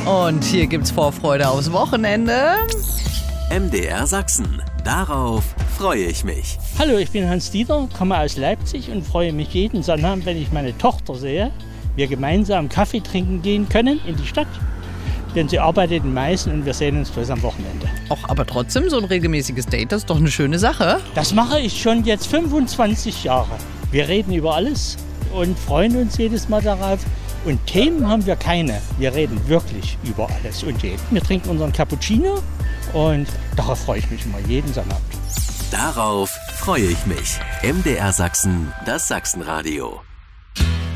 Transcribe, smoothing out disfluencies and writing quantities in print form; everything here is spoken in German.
Und hier gibt's Vorfreude aufs Wochenende. MDR Sachsen. Darauf freue ich mich. Hallo, ich bin Hans-Dieter, komme aus Leipzig und freue mich jeden Sonntag, wenn ich meine Tochter sehe, wir gemeinsam Kaffee trinken gehen können in die Stadt. Denn sie arbeitet in Meißen und wir sehen uns bloß am Wochenende. Ach, aber trotzdem, so ein regelmäßiges Date, das ist doch eine schöne Sache. Das mache ich schon jetzt 25 Jahre. Wir reden über alles und freuen uns jedes Mal darauf. Und Themen haben wir keine. Wir reden wirklich über alles und jeden. Wir trinken unseren Cappuccino und darauf freue ich mich immer jeden Sonntag. Darauf freue ich mich. MDR Sachsen, das Sachsenradio.